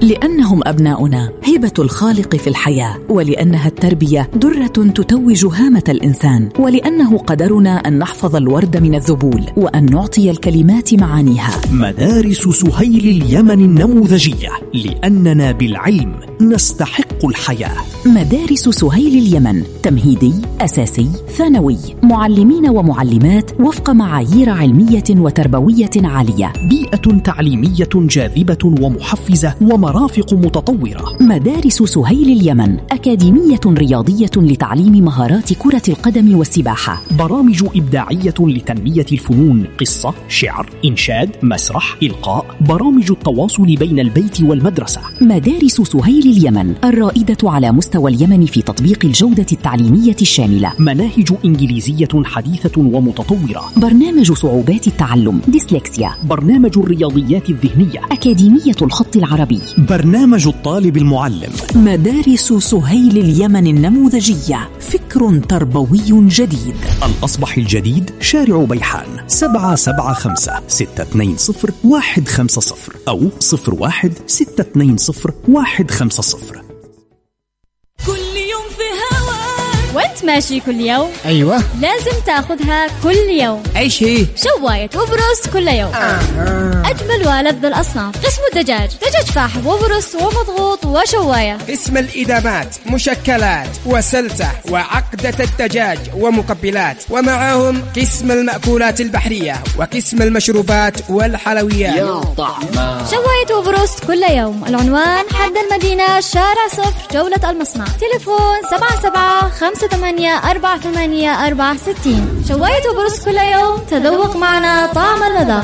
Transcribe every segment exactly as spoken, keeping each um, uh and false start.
لأنهم أبناؤنا هبة الخالق في الحياة، ولأنها التربية درة تتوج هامة الإنسان، ولأنه قدرنا أن نحفظ الورد من الذبول وأن نعطي الكلمات معانيها. مدارس سهيل اليمن النموذجية، لأننا بالعلم نستحق الحياة. مدارس سهيل اليمن تمهيدي، أساسي، ثانوي، معلمين ومعلمات وفق معايير علمية وتربوية عالية، بيئة تعليمية جاذبة ومحفزة ومرافق متطورة. مدارس سهيل اليمن أكاديمية رياضية لتعليم مهارات كرة القدم والسباحة، برامج إبداعية لتنمية الفنون، قصة، شعر، إنشاد، مسرح، إلقاء، برامج التواصل بين البيت والمدرسة. مدارس سهيل اليمن الرائدة على مستوى اليمن في تطبيق الجودة التعليمية الشاملة، مناهج إنجليزية حديثة ومتطورة، برنامج صعوبات التعلم ديسلكسيا، برنامج الرياضيات الذهنية، أكاديمية الخط العربي، برنامج الطالب المعلم. مدارس سهيل اليمن النموذجية، فكر تربوي جديد. الأصبح الجديد، شارع بيحان، سبعة سبعة خمسة ستة اثنين صفر واحد خمسة صفر أو صفر واحد ستة اثنين صفر واحد خمسة صفر. كل يوم في هوا وانت ماشي كل يوم. أيوة لازم تاخذها كل يوم. أيش هي؟ شواية وبروست كل يوم. آه. أجمل وألذ الأصناف. قسم الدجاج، دجاج فاحم وبروست ومضغوط وشواية. قسم الإدامات، مشكلات وسلتة وعقدة الدجاج ومقبلات، ومعهم قسم المأكولات البحرية وقسم المشروبات والحلويات. يا طعمة. شواية وبروست كل يوم. العنوان حد المدينة، شارع صفر، جولة المصنع. تليفون سبعة سبعة خمسة ثمانية أربعة ثمانية أربعة ستين. شواية وبروست كل يوم، تذوق معنا طعم المذاق.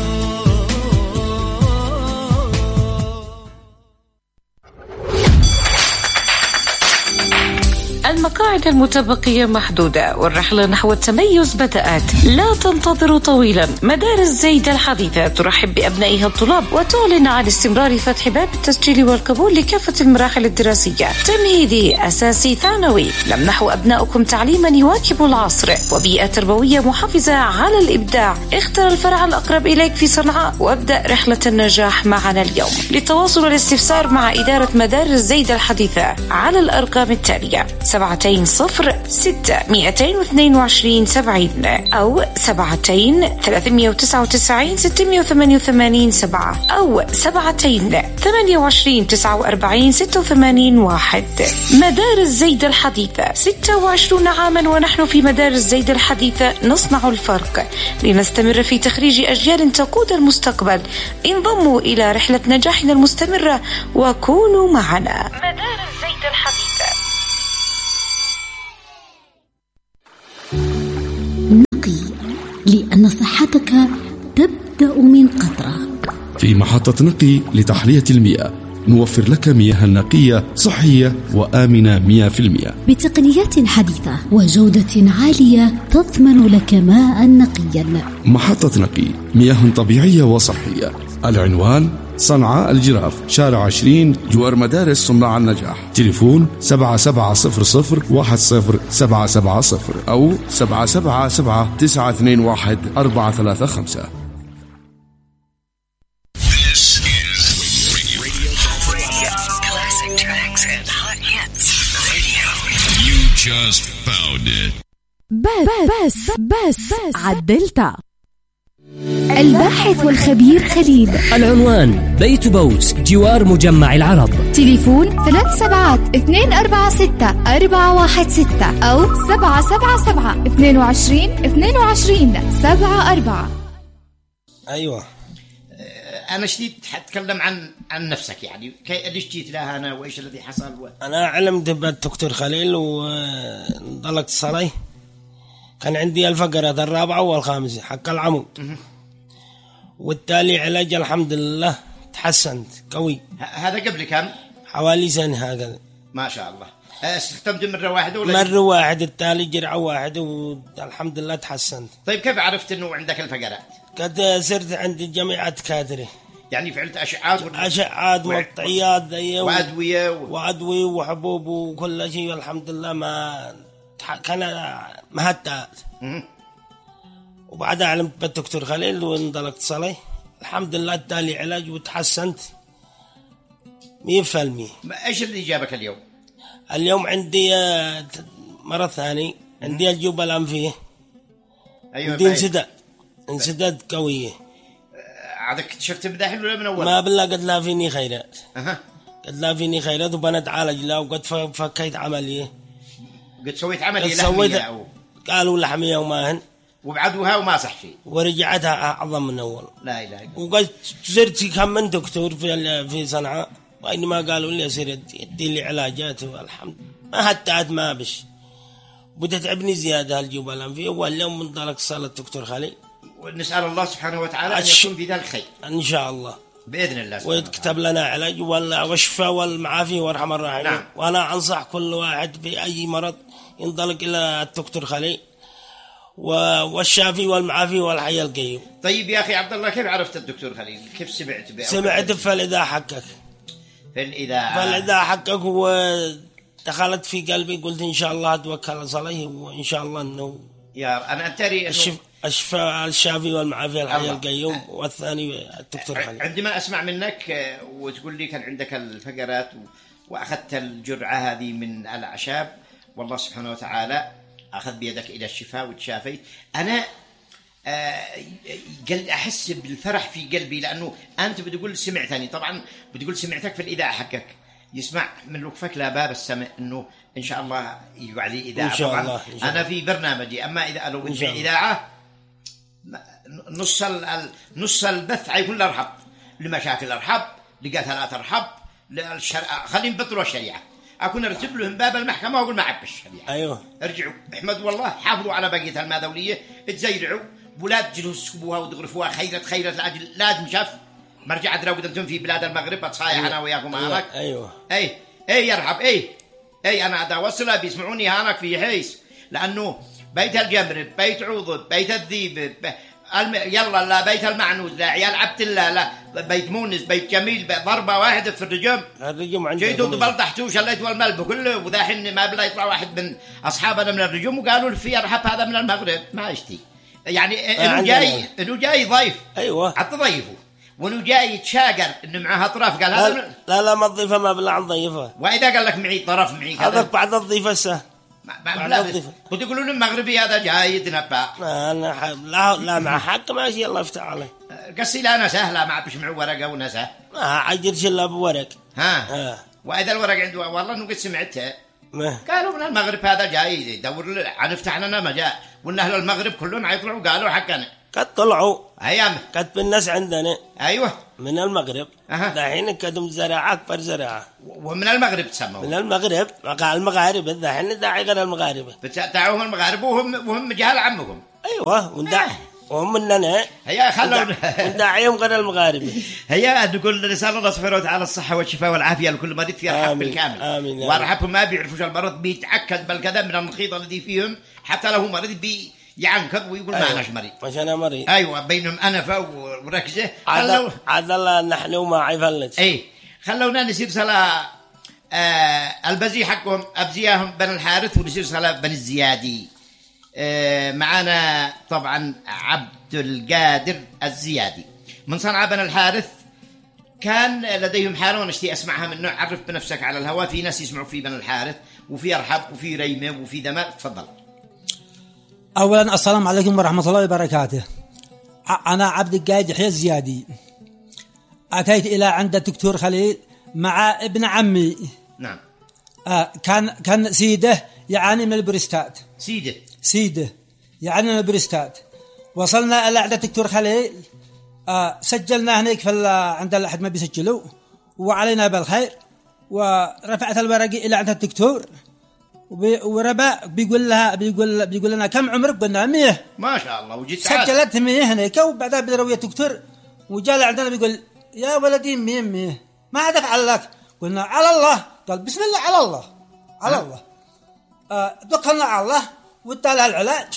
المقاعد المتبقية محدودة والرحلة نحو التميز بدأت. لا تنتظروا طويلا. مدارس زيد الحديثة ترحب بأبنائها الطلاب وتعلن عن استمرار فتح باب التسجيل والقبول لكافة المراحل الدراسية، تمهيدي، أساسي، ثانوي. نمنح أبنائكم تعليما يواكب العصر وبيئة تربوية محفزة على الإبداع. اختر الفرع الأقرب إليك في صنعاء وابدأ رحلة النجاح معنا اليوم. للتواصل والاستفسار مع إدارة مدارس زيد الحديثة على الأرقام التالية: سبعتين صفر ستة مئتين واثنين وعشرين سبعين أو سبعتين ثلاثمئة وتسعة وتسعين ستمئة وثمانية وثمانين سبعة أو سبعتين ثمانية وعشرين تسعة وأربعين ستة وثمانين واحد. مدارس زيد الحديثة، ستة وعشرين عاما ونحن في مدارس زيد الحديثة نصنع الفرق. لنستمر في تخريج أجيال تقود المستقبل. انضموا إلى رحلة نجاحنا المستمرة وكونوا معنا. مدارس زيد الحديثة. لأن صحتك تبدأ من قطرة. في محطة نقي لتحلية المياه نوفر لك مياه نقية صحية وآمنة مئة بالمئة بتقنيات حديثة وجودة عالية تضمن لك ماء نقيا. محطة نقي، مياه طبيعية وصحية. العنوان صنعاء الجراف، شارع عشرين، جوار مدارس صناع النجاح. تليفون سبعة سبعة صفر صفر واحد صفر سبعة سبعة صفر أو سبعة سبعة سبعة تسعة اثنين واحد أربعة ثلاثة خمسة. Just found it. بس بس بس عدلتا. الباحث والخبير خليل. العنوان بيت بوس، جوار مجمع العرب. تليفون ثلاث سبعات اثنين أربعة ستة أربعة واحد ستة أو سبعة سبعة سبعة اثنين وعشرين اثنين وعشرين سبعة أربعة. أيوة. أنا شديد تتكلم عن عن نفسك، يعني ليش جيت لها أنا وإيش الذي حصل و... أنا علمت بالدكتور خليل وانطلقت الصلاة. كان عندي الفقرة الرابعة والخامسة حق العمود، والتالي علاج الحمد لله تحسنت قوي. هذا قبل كم؟ حوالي سنة هكذا. ما شاء الله. استخدمت مرة واحدة ولا؟ مرة واحدة، التالي جرعة واحدة والحمد لله تحسنت. طيب كيف عرفت إنه عندك الفقرات؟ قد صرت عندي جميع كادري، يعني فعلت أشعات أشعات ومقطعيات وأدوية و... وأدوية وحبوب وكل شيء والحمد لله ما كان مهتات. وبعدها علمت بالدكتور خليل وانطلقت صلاة الحمد لله، التالي علاج وتحسنت مية في المية. إيش اللي جابك اليوم؟ اليوم عندي مرض ثاني، عندي الجوبة الأنفية. أيوة. عندي انسداد انسداد قوية. عاد اكتشفت بداحل ولا من أول؟ ما بالله قد لا فيني خيرات. أها. قد لا فيني خيرات وبنتعالج لا، وقد فكيت عملية. قد سويت عملية لحمية أو قالوا لحمية وماهن وبعدوها وما صح شيء ورجعتها أعظم من أول. لا إله إلا الله. وقد زرت كم من دكتور في في صنعاء وإنما قالوا لي أصير يدي لي علاجات والحمد ما هتعت ما بش بتتعبني زيادة الجوبة الأنفية. واليوم منطلق صالة الدكتور خليل ونسأل الله سبحانه وتعالى أن يكون في ذلك خير إن شاء الله بإذن الله ويكتب لنا علاج والشفاء والمعافي وارحم الراحمين. نعم. وأنا أنصح كل واحد بأي مرض ينطلق إلى الدكتور خليل والشافي والمعافي والحي القيوم. طيب يا أخي عبد الله، كيف عرفت الدكتور خليل؟ كيف سمعت بأ سمعت في الإذاعة حقك في الإذاعة في الإذاعة حقك ودخلت في قلبي قلت إن شاء الله أتوكل عليه وإن شاء الله إنه يا أنا أتري الشف... الشفاء الشافي والمعافي الحي القيوم. والثاني الدكتور خليل. عندما أسمع منك وتقول لي كان عندك الفقرات وأخذت الجرعة هذه من الأعشاب والله سبحانه وتعالى أخذ بيدك إلى الشفاء وتشافيت، أنا قل أحس بالفرح في قلبي لأنه أنت بتقول سمعتني. طبعا بتقول سمعتك في الإذاعة حقك، يسمع من لطفك لا باب السمع إنه إن شاء الله يجوا عليه إذاعة. إن شاء طبعا الله. إن شاء أنا في برنامجي، أما إذا قالوا في إذاعة نص نص البث حيكون الأرحب لمشاكل أرحب لقتلات أرحب للشرع. خلينا نبطلوا الشريعة، أكون أرتب لهم باب المحكمة وأقول ما عبش الشريعة. أيوه ارجعوا احمدوا والله، حافظوا على بقية الماذولية، تزيرعوا ولا تجلوا تسكبوها وتغرفوها خيرة خيرة لاجل لازم شاف مرجع أدرى وقدمتم في بلاد المغرب أتصايح. أيوه. أنا وياكم هناك. أيوه أي أي يرحب أي أي أنا أدا وصلها بيسمعوني هناك في حيس، لأنه بيت الجمر بيت عوض بيت الذيب بي الم... يلا لا بيت المعنوز لا عيال عبد الله لا بيت مونس بيت جميل ضربة واحدة في الرجم الرجم عندهم جيتوا بلطحتوا شليتوا الملب كله وذاحين ما بلا يطلع واحد من أصحابنا من الرجم وقالوا في أرحب هذا من المغرب ما اشتي يعني إنه جاي إنه جاي ضيف. أيوة حتى ضيفه وإنه جاي يتشاجر إنه معها طرف قال هذا لا, لا لا ما تضيفه ما بلا عن ضيفه. وإذا قال لك معي طرف معي هذا بعد الضيفة سه بعد وتقولون المغربي هذا جاي يتنبأ. أنا ح... لا لا مع حق ماشي الله يفتح عليه. قصي لا أنا سهلة ما بش معه ورقة ونسى ما عجرش إلا بورق. ها. ها وإذا الورق عنده والله إنه قد سمعتها ما. قالوا من المغرب هذا جاي يدور عن فتح لنا مجال وإن أهل المغرب كلهم يطلعوا قالوا حقنا قد طلعوا أيام قد بالناس عندنا. أيوة من المغرب. أها دحين كدم زراعة أكبر زراعة ومن المغرب تسموا من المغرب قال المغاربة دحين داعي غير المغاربة بتاعهم المغاربة وهم وهم جهال عمكم. أيوة وندع وهم مننا هيا خلونا وندعيهم غير المغاربة. هيا نقول نسأل الله سبحانه وتعالى الصحة والشفاء والعافية لكل مريض في رحب بالكامل. آمين. وارحبهم ما بيعرفوش المرض بيتأكد بالكذا من المخيط الذي فيهم حتى له مريض بي يعنكب ويقول أيوة. ما أناش مريض مش أنا مريض. أيوة بينهم أنفة وركزة. عدل عدل الله نحن وما عيفلت. أي خلونا نسير صلاة آه البزي حقهم أبزياهم بن الحارث ونسير صلاة بن الزيادي. آه معنا طبعا عبد القادر الزيادي من صنعاء بن الحارث. كان لديهم حالة ونشتي أسمعها منه. عرف بنفسك على الهواء، في ناس يسمعوا في بن الحارث وفي أرحب وفي ريمة وفي دماء. تفضل. أولا السلام عليكم ورحمة الله وبركاته. أنا عبد القادر يحيى الزيادي، أتيت إلى عند الدكتور خليل مع ابن عمي. نعم. آه كان كان سيده يعاني من البريستات. سيده سيده يعاني من البريستات. وصلنا إلى عند الدكتور خليل. آه سجلنا هناك في عند الأحد ما بيسجلوا وعلينا بالخير. ورفعت الورق إلى عند الدكتور وربا بيقول لها بيقول بيقول لنا كم عمرك؟ قلنا مية. ما شاء الله. وجيت سجلت مية هناك وبعدها بدروية الدكتور وجاء عندنا بيقول يا ولدي مية مية ما أدفع لك. قلنا على الله. قال بسم الله على الله على أه؟ الله. آه دخلنا على الله وادالها العلاج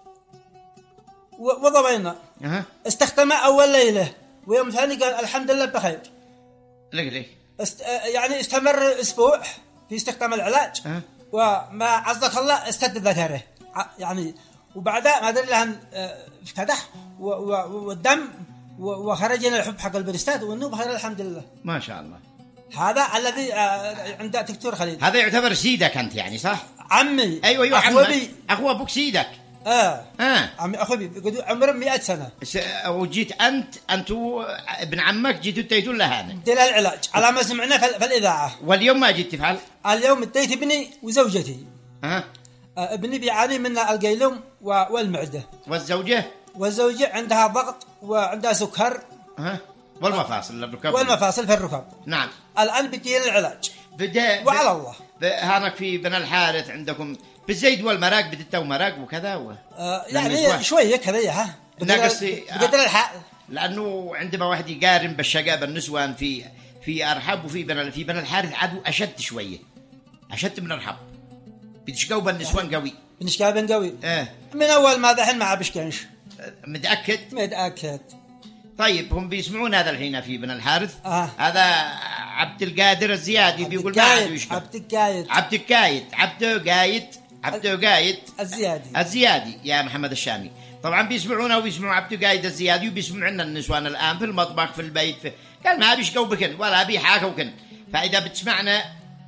وضبينا. أه؟ استخدمها أول ليلة ويوم ثاني قال الحمد لله بخير. ليه ليه؟ است... يعني استمر أسبوع في استخدام العلاج. أه؟ وما عزك الله استد ذكره يعني. وبعدها ما أدري لها افتتح والدم وخرجنا الحب حق البريستات والنوب خير الحمد لله. ما شاء الله هذا الذي آه عند دكتور خليل. هذا يعتبر سيدك أنت يعني صح؟ عمي. أيوة أيوة عمي. أخو أبوك سيدك. آه آه عمي أخوي عمره مئة سنة. وجيت أنت أنتو ابن عمك جيتوا تيتون لهذا. دير العلاج على ما سمعنا في الإذاعة. واليوم ما جيت تفعل؟ اليوم اديت ابني وزوجتي. آه. آه ابني بيعاني من القيلوم والمعدة. والزوجة؟ والزوجة عندها ضغط وعندها سكر. آه. والمفاصل الركب. والمفاصل في الركب. نعم. الآن بدير العلاج. بدأ وعلى الله. هانك في بن الحارث عندكم بالزيد والمراق بدتوا مراق وكذا و... آه يعني شويه كذا ها ناقصي بقدر الحال. لانه عندما واحد يقارن بالشقاب النسوان في في ارحب وفي بن في بن الحارث عدو اشد شويه اشد من ارحب. بتشقوا بالنسوان قوي. بنشقوا قوي. اه من اول ما ذحين ما بشكنش. متاكد؟ متاكد. طيب هم بيسمعون هذا الحين في بن الحارث. آه. هذا عبد القادر الزيادي بيقول ما عاد يشقى. عبد القايد. عبد القايد عبد القايد عبد القايد الزيادي. الزيادي يا محمد الشامي. طبعا بيسمعونا وبيسمعوا عبد القايد الزيادي وبيسمعوا عنا النسوان الان في المطبخ في البيت في... قال ما بيشقوا بكن ولا بيحاكوا كن. فاذا بتسمعنا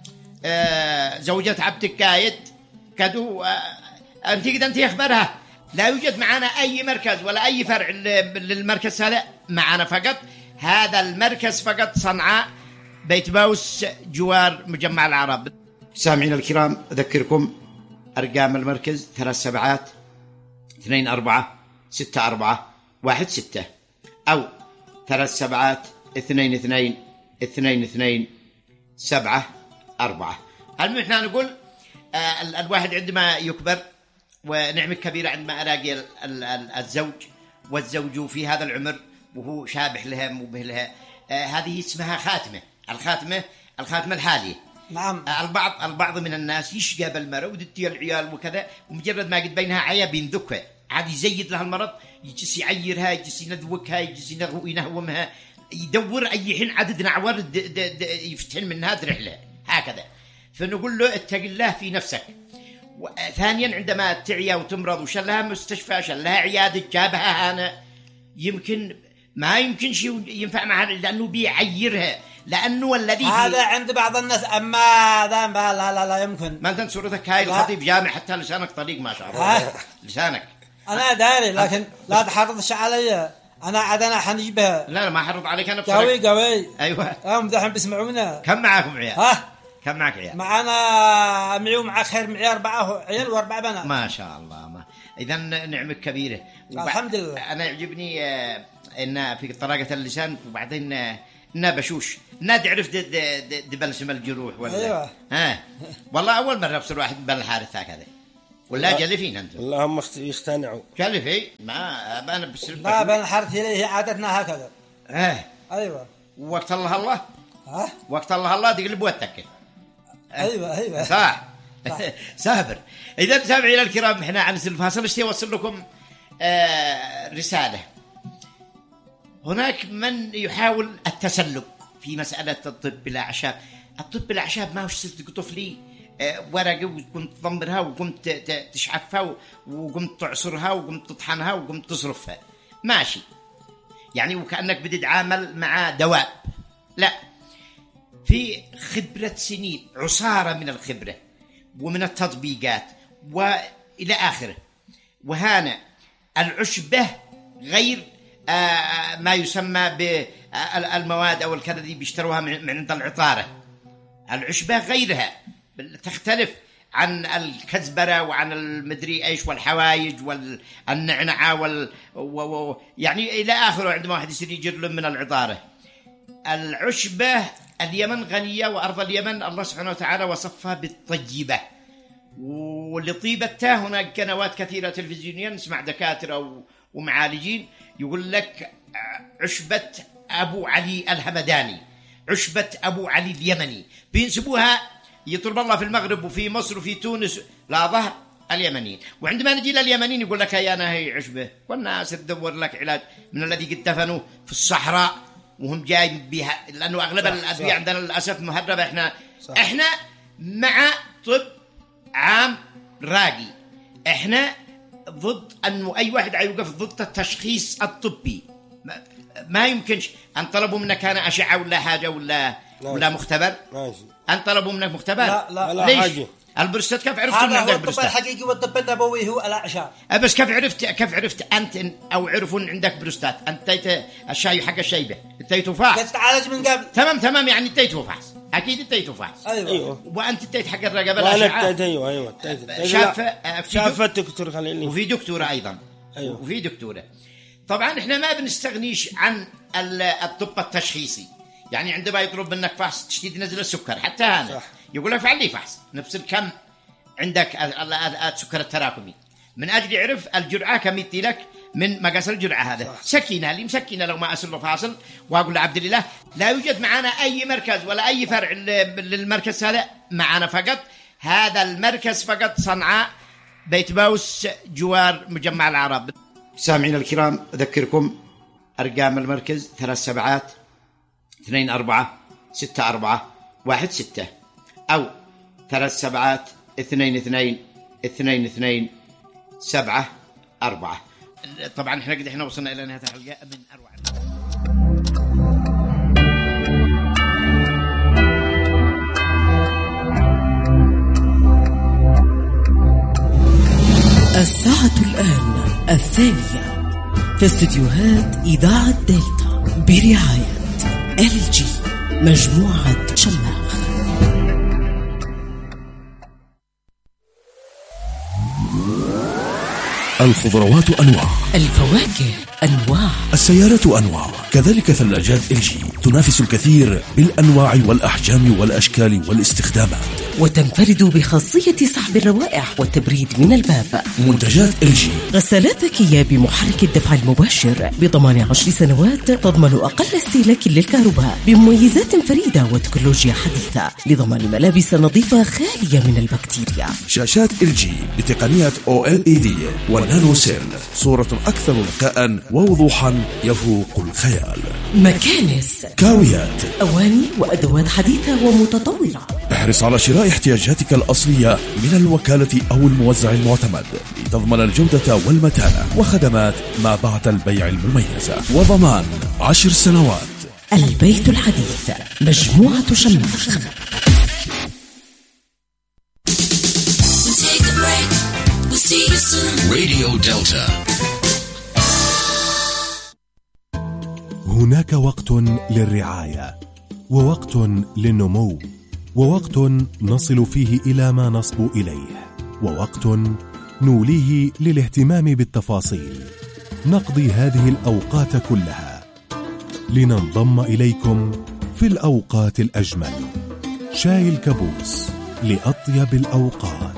آه زوجة عبد القايد كدو آه انت كده انت اخبرها لا يوجد معنا أي مركز ولا أي فرع للمركز هذا معنا فقط هذا المركز فقط صنعاء بيت باوس جوار مجمع العرب. سامعين الكرام أذكركم أرقام المركز ثلاث سبعات اثنين أربعة ستة أربعة واحد ستة أو ثلاث سبعات اثنين اثنين اثنين اثنين سبعة أربعة. المهم احنا نقول آه الواحد عندما يكبر ونعمة كبيرة عندما ألاقي الزوج والزوج في هذا العمر وهو شابح لها مبه لها آه هذه اسمها خاتمة. الخاتمة الخاتمة الحالية. نعم. آه البعض البعض من الناس يشقى بالمرأة ودتي العيال وكذا ومجرد ما قد بينها عيا بينذكها عاد يزيد لها المرض يجلس يعيرها يجلس ينذوكها يجلس ينهومها يدور أي حين عدد نعور يفتحن منها رحلة هكذا. فنقول له اتق الله في نفسك. ثانيا عندما تعيا وتمرض وشلها مستشفى شلها عيادة جابها هنا يمكن ما يمكن شيء ينفع معها لأنه بيعيرها لأنه الذي هذا عند بعض الناس أما هذا لا لا لا يمكن. ما أنت صورتك هاي الخطيب جامع حتى لسانك طريق ما شاء الله. لسانك أنا داري لكن لا تحرضش علي أنا عاد أنا حنجيبها. لا لا ما حرض عليك أنا بصراحة. قوي قوي. أيوة. هم دحين بيسمعونا. كم معاكم عيال؟ ها؟ كم معك عيال؟ معنا معي ومع خير معي أربعة عيال وأربعة بنات. ما شاء الله ما. إذا نعمة كبيرة. الحمد لله. أنا يعجبني آه إن في طلاقة اللسان وبعدين آه إنها بشوش إنها تعرف دبلسم الجروح ولا. أيوة. ها. والله أول مرة بصير واحد بن الحارث هكذا. ولا جلفين أنتم. اللهم يختنعوا. جلفي ما أنا بصير. لا بن الحارث هي عادتنا هكذا. ها. أيوة. وقت الله الله. ها. وقت الله الله تقلب وتك. أيوة أيوة صح سافر. إذا سامعين الكرام إحنا عن الفاصل اشتي أوصل لكم آه رسالة. هناك من يحاول التسلب في مسألة الطب بالأعشاب. الطب بالأعشاب ما هوش صرت طفلي آه ورقة وكنت تضمرها وقمت تشعفها وقمت تعصرها وقمت تطحنها وقمت تصرفها ماشي يعني وكأنك بتتعامل مع دواء. لا في خبرة سنين عصارة من الخبرة ومن التطبيقات وإلى آخره. وهنا العشبة غير آه ما يسمى بالمواد أو الكذا دي بيشتروها من عند العطارة. العشبة غيرها تختلف عن الكزبرة وعن المدري إيش والحوايج والنعنعة وال و... يعني إلى آخره. عندما واحد يصير يجر من العطارة العشبة اليمن غنية وأرض اليمن الله سبحانه وتعالى وصفها بالطيبة ولطيبتها. هناك قنوات كثيرة تلفزيونية نسمع دكاترة ومعالجين يقول لك عشبة أبو علي الهمداني عشبة أبو علي اليمني بينسبوها يطلب الله في المغرب وفي مصر وفي تونس لا ظهر اليمنيين. وعندما نجي لليمنيين يقول لك يا أنا هي عشبة والناس تدور لك علاج من الذي قد دفنوا في الصحراء وهم جاي بها لأنه أغلب الأدوية عندنا للأسف مهربة. إحنا صح. إحنا مع طب عام راقي. إحنا ضد أنه أي واحد يوقف ضد التشخيص الطبي ما, ما يمكنش أن طلبوا منك أنا أشعة ولا حاجة ولا ماشي. ولا مختبر ماشي. أن طلبوا منك مختبر لا لا, لا ليش حاجة. البروستات كيف عرفت هذا عندك هو الطب بروستات الحقيقي والطب النبوي هو الأعشاب. بس كيف عرفت كيف عرفت أنت أو عرفوا إن عندك بروستات؟ أنت تيت الشاي حق الشيبة التيتو فحص تتعالج من قبل. تمام تمام يعني التيتو فحص أكيد التيتو فحص. أيوة. أيوة. وأنت التيت حق الرقبة وأنا الأشعة. التيت أيوة أيوة التيت. شاف شاف الدكتور خليلي. وفي دكتورة أيضا. أيوة. وفي دكتورة. طبعا إحنا ما بنستغنيش عن الطب التشخيصي. يعني عندما يطلب منك فحص تشتي تنزل السكر حتى أنا صح. يقول لك فعل لي فحص نفس الكم عندك السكر التراكمي من أجل يعرف الجرعة كم يدي لك من مقاس الجرعة هذا صح. سكينة لي مسكينة لو ما أسر فاصل وأقول لعبد الله لا يوجد معنا أي مركز ولا أي فرع للمركز هذا معنا فقط هذا المركز فقط صنعاء بيت باوس جوار مجمع العرب. سامعين الكرام أذكركم أرقام المركز ثلاث سبعات اثنين أربعة ستة أربعة واحد ستة أو ثلاث سبعات اثنين اثنين اثنين اثنين سبعة أربعة. طبعا احنا قد احنا وصلنا إلى نهاية الحلقة من أروع الساعة الآن الثانية في استديوهات إذاعة دلتا برعاية إل جي مجموعة شماخ. الخضروات أنواع، الفواكه أنواع، السيارات أنواع، كذلك ثلاجات إل جي تنافس الكثير بالأنواع والأحجام والأشكال والاستخدامات، وتنفرد بخاصية سحب الروائح والتبريد من الباب. منتجات إل جي: غسالات ذكية بمحرك الدفع المباشر بضمان عشر سنوات تضمن أقل استهلاك للكهرباء بمميزات فريدة وتكنولوجيا حديثة لضمان ملابس نظيفة خالية من البكتيريا. شاشات إل جي بتقنية أو إل إي دي والنانو سيل، صورة أكثر ذكاء ووضوحا يفوق الخيال. مكانس، كاويات، أواني وأدوات حديثة ومتطورة. احرص على شراء احتياجاتك الأصلية من الوكالة أو الموزع المعتمد لتضمن الجودة والمتانة وخدمات ما بعد البيع المميزة وضمان عشر سنوات. البيت الحديث مجموعة شماخ. راديو دلتا. هناك وقت للرعاية، ووقت للنمو، ووقت نصل فيه إلى ما نصبو إليه، ووقت نوليه للاهتمام بالتفاصيل. نقضي هذه الأوقات كلها لننضم إليكم في الأوقات الأجمل. شاي الكابوس لأطيب الأوقات.